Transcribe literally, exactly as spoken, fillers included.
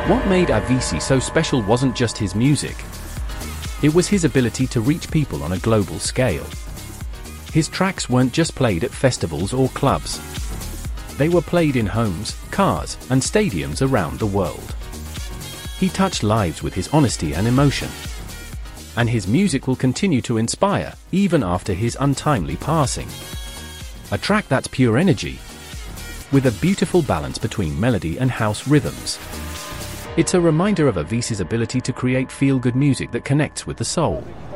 What made Avicii so special wasn't just his music. It was his ability to reach people on a global scale. His tracks weren't just played at festivals or clubs. They were played in homes, cars, and stadiums around the world. He touched lives with his honesty and emotion. And his music will continue to inspire, even after his untimely passing. A track that's pure energy, with a beautiful balance between melody and house rhythms. It's a reminder of Avicii's ability to create feel-good music that connects with the soul.